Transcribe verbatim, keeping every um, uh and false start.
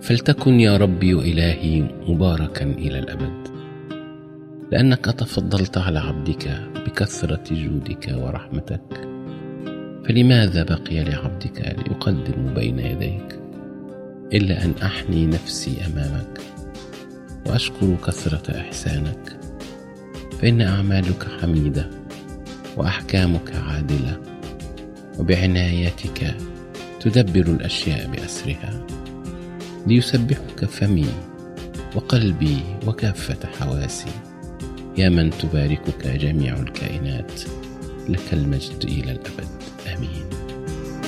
فلتكن يا ربي وإلهي مباركا إلى الأبد، لأنك تفضلت على عبدك بكثرة جودك ورحمتك. فلماذا بقي لعبدك ليقدم بين يديك إلا أن أحني نفسي أمامك وأشكر كثرة إحسانك؟ فإن أعمالك حميدة وأحكامك عادلة، وبعنايتك تدبر الأشياء بأسرها. ليسبحك فمي وقلبي وكافة حواسي، يا من تباركك جميع الكائنات. لك المجد إلى الأبد، آمين.